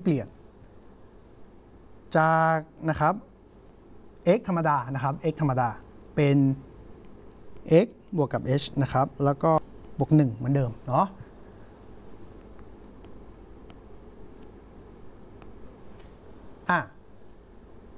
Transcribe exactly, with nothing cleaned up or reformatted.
ปลี่ยนจากนะครับ x ธรรมดานะครับ x ธรรมดาเป็น x บวกกับ h นะครับแล้วก็บวกหนึ่งเหมือนเดิมเนาะ